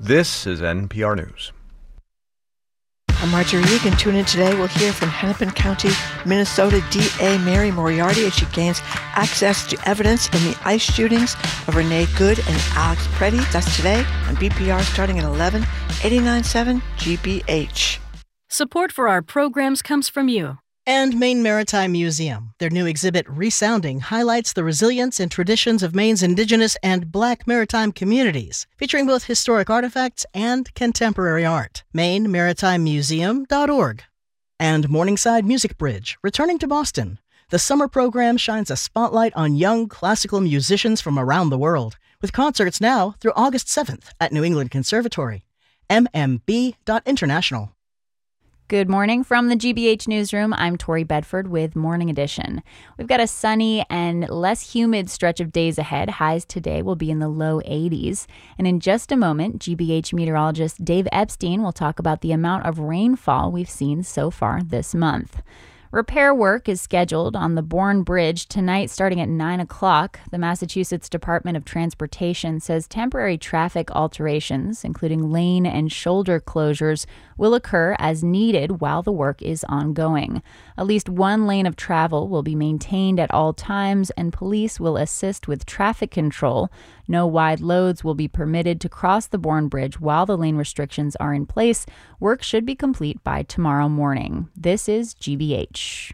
This is NPR News. I'm Marjorie Egan. Tune in today. We'll hear from Hennepin County, Minnesota DA Mary Moriarty as she gains access to evidence in the ICE shootings of Renee Good and Alex Preddy. That's today on BPR starting at 11, 89.7 GBH. Support for our programs comes from you. And Maine Maritime Museum. Their new exhibit, Resounding, highlights the resilience and traditions of Maine's Indigenous and Black maritime communities, featuring both historic artifacts and contemporary art. MaineMaritimeMuseum.org. And Morningside Music Bridge, returning to Boston. The summer program shines a spotlight on young classical musicians from around the world, with concerts now through August 7th at New England Conservatory. mmb.international. Good morning from the GBH Newsroom. I'm Tori Bedford with Morning Edition. We've got a sunny and less humid stretch of days ahead. Highs today will be in the low 80s. And in just a moment, GBH meteorologist Dave Epstein will talk about the amount of rainfall we've seen so far this month. Repair work is scheduled on the Bourne Bridge tonight starting at 9 o'clock. The Massachusetts Department of Transportation says temporary traffic alterations, including lane and shoulder closures, will occur as needed while the work is ongoing. At least one lane of travel will be maintained at all times, and police will assist with traffic control. No wide loads will be permitted to cross the Bourne Bridge while the lane restrictions are in place. Work should be complete by tomorrow morning. This is GBH.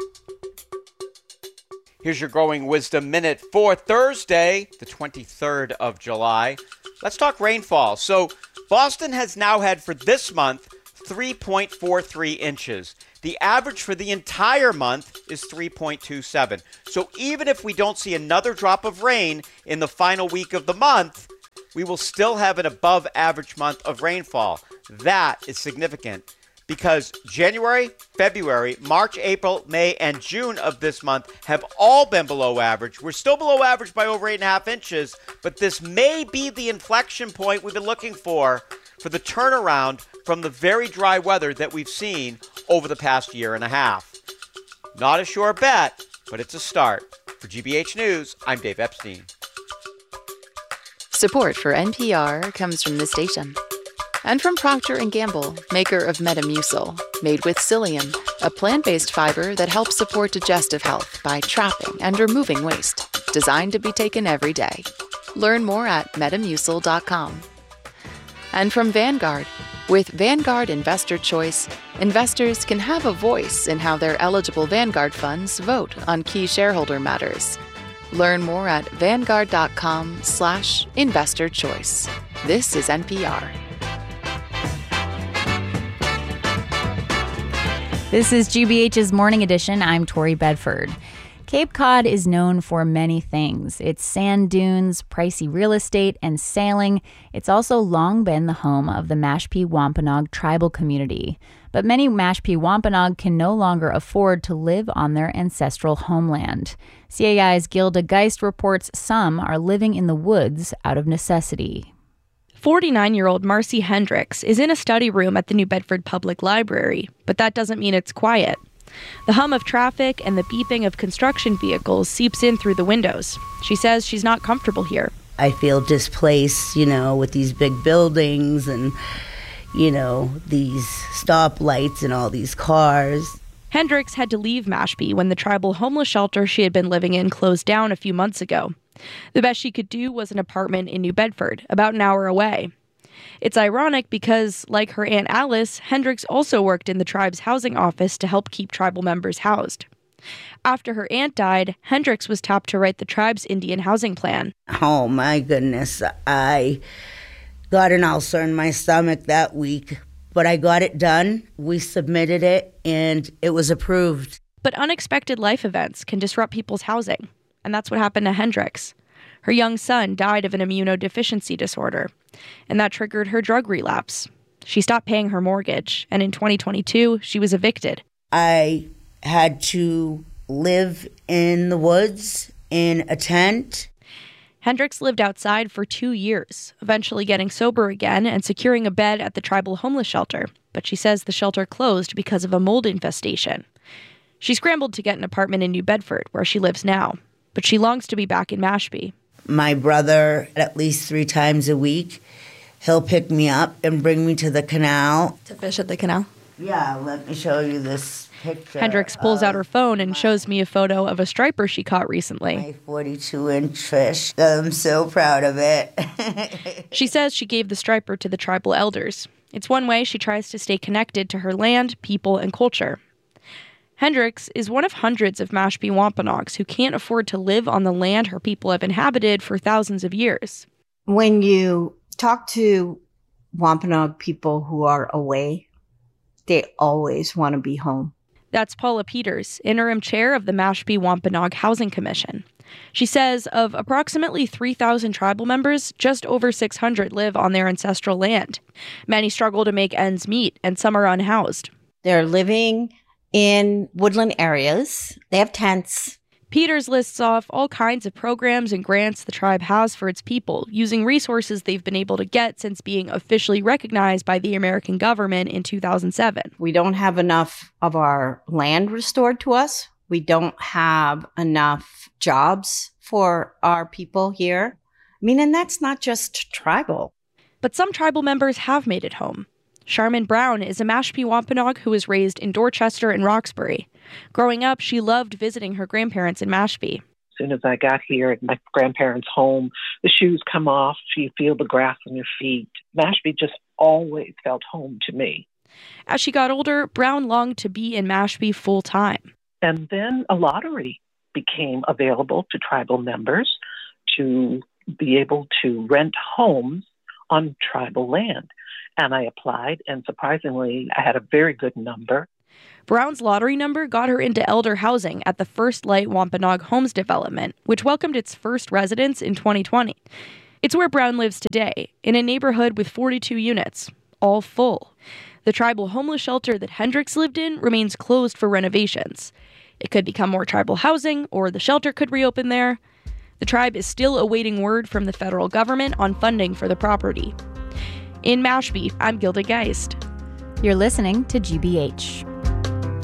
Here's your Growing Wisdom Minute for Thursday, the 23rd of July. Let's talk rainfall. So Boston has now had for this month 3.43 inches. The average for the entire month is 3.27. So even if we don't see another drop of rain in the final week of the month, we will still have an above average month of rainfall. That is significant because January, February, March, April, May, and June of this month have all been below average. We're still below average by over 8.5 inches, but this may be the inflection point we've been looking for the turnaround from the very dry weather that we've seen over the past year and a half. Not a sure bet, but it's a start. For GBH News, I'm Dave Epstein. Support for NPR comes from this station. And from Procter & Gamble, maker of Metamucil, made with psyllium, a plant-based fiber that helps support digestive health by trapping and removing waste. Designed to be taken every day. Learn more at metamucil.com. And from Vanguard, with Vanguard Investor Choice, investors can have a voice in how their eligible Vanguard funds vote on key shareholder matters. Learn more at vanguard.com/investor choice. This is NPR. This is GBH's Morning Edition. I'm Tori Bedford. Cape Cod is known for many things. It's sand dunes, pricey real estate, and sailing. It's also long been the home of the Mashpee Wampanoag tribal community. But many Mashpee Wampanoag can no longer afford to live on their ancestral homeland. CAI's Gilda Geist reports some are living in the woods out of necessity. 49-year-old Marcy Hendricks is in a study room at the New Bedford Public Library, but that doesn't mean it's quiet. The hum of traffic and the beeping of construction vehicles seeps in through the windows. She says she's not comfortable here. I feel displaced, with these big buildings and, these stoplights and all these cars. Hendricks had to leave Mashpee when the tribal homeless shelter she had been living in closed down a few months ago. The best she could do was an apartment in New Bedford, about an hour away. It's ironic because, like her Aunt Alice, Hendricks also worked in the tribe's housing office to help keep tribal members housed. After her aunt died, Hendricks was tapped to write the tribe's Indian housing plan. Oh my goodness, I got an ulcer in my stomach that week, but I got it done. We submitted it, and it was approved. But unexpected life events can disrupt people's housing, and that's what happened to Hendricks. Her young son died of an immunodeficiency disorder, and that triggered her drug relapse. She stopped paying her mortgage, and in 2022, she was evicted. I had to live in the woods in a tent. Hendricks lived outside for 2 years, eventually getting sober again and securing a bed at the tribal homeless shelter. But she says the shelter closed because of a mold infestation. She scrambled to get an apartment in New Bedford, where she lives now, but she longs to be back in Mashpee. My brother, at least 3 times a week, He'll pick me up and bring me to the canal. To fish at the canal? Yeah, let me show you this picture. Hendricks pulls out her phone and shows me a photo of a striper she caught recently. My 42-inch fish. I'm so proud of it. She says she gave the striper to the tribal elders. It's one way she tries to stay connected to her land, people, and culture. Hendricks is one of hundreds of Mashpee Wampanoags who can't afford to live on the land her people have inhabited for thousands of years. When you talk to Wampanoag people who are away, they always want to be home. That's Paula Peters, interim chair of the Mashpee Wampanoag Housing Commission. She says of approximately 3,000 tribal members, just over 600 live on their ancestral land. Many struggle to make ends meet, and some are unhoused. They're living in woodland areas. They have tents. Peters lists off all kinds of programs and grants the tribe has for its people, using resources they've been able to get since being officially recognized by the American government in 2007. We don't have enough of our land restored to us. We don't have enough jobs for our people here. I mean, and that's not just tribal. But some tribal members have made it home. Charmin Brown is a Mashpee Wampanoag who was raised in Dorchester and Roxbury. Growing up, she loved visiting her grandparents in Mashpee. As soon as I got here at my grandparents' home, the shoes come off, you feel the grass on your feet. Mashpee just always felt home to me. As she got older, Brown longed to be in Mashpee full time. And then a lottery became available to tribal members to be able to rent homes on tribal land. And I applied, and surprisingly, I had a very good number. Brown's lottery number got her into elder housing at the First Light Wampanoag Homes development, which welcomed its first residents in 2020. It's where Brown lives today, in a neighborhood with 42 units, all full. The tribal homeless shelter that Hendricks lived in remains closed for renovations. It could become more tribal housing, or the shelter could reopen there. The tribe is still awaiting word from the federal government on funding for the property. In Mashpee, I'm Gilda Geist. You're listening to GBH.